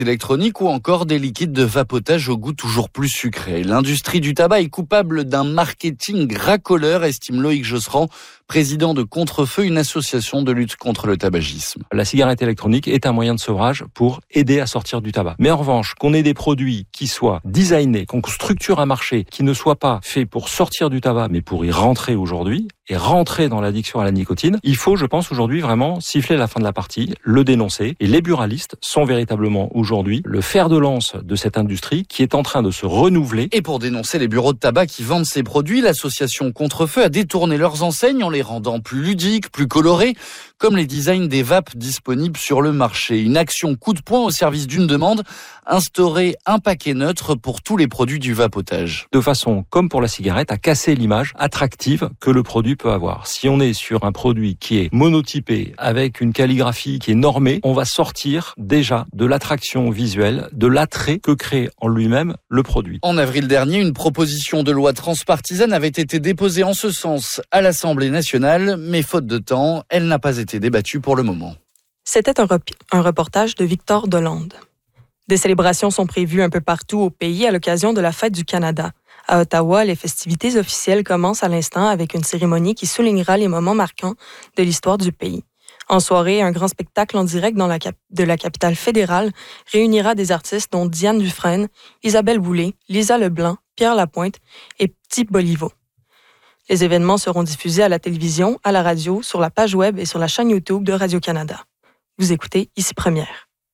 électronique ou encore des liquides de vapotage au goût toujours plus sucré. L'industrie du tabac est coupable d'un marketing racoleur, estime Loïc Josserand, président de Contre-Feu, une association de lutte contre le tabagisme. La cigarette électronique est un moyen de sevrage pour aider à sortir du tabac. Mais en revanche, qu'on ait des produits qui soient designés, qu'on structure un marché qui ne soit pas fait pour sortir du tabac, mais pour y rentrer aujourd'hui, et rentrer dans l'addiction à la nicotine, il faut, je pense, aujourd'hui vraiment siffler la fin de la partie, le dénoncer. Et les buralistes sont véritablement aujourd'hui le fer de lance de cette industrie qui est en train de se renouveler. Et pour dénoncer les bureaux de tabac qui vendent ces produits, l'association Contre-Feu a détourné leurs enseignes en les rendant plus ludiques, plus colorées, comme les designs des vapes disponibles sur le marché. Une action coup de poing au service d'une demande, instaurer un paquet neutre pour tous les produits du vapotage. De façon, comme pour la cigarette, à casser l'image attractive que le produit peut avoir. Si on est sur un produit qui est monotypé, avec une calligraphie qui est normée, on va sortir déjà de l'attraction visuelle, de l'attrait que crée en lui-même le produit. En avril dernier, une proposition de loi transpartisane avait été déposée en ce sens à l'Assemblée nationale, mais faute de temps, elle n'a pas été débattue pour le moment. C'était un reportage de Victor Delande. Des célébrations sont prévues un peu partout au pays à l'occasion de la Fête du Canada. À Ottawa, les festivités officielles commencent à l'instant avec une cérémonie qui soulignera les moments marquants de l'histoire du pays. En soirée, un grand spectacle en direct de la capitale fédérale réunira des artistes dont Diane Dufresne, Isabelle Boulay, Lisa Leblanc, Pierre Lapointe et Petit Boliveau. Les événements seront diffusés à la télévision, à la radio, sur la page web et sur la chaîne YouTube de Radio-Canada. Vous écoutez Ici Première.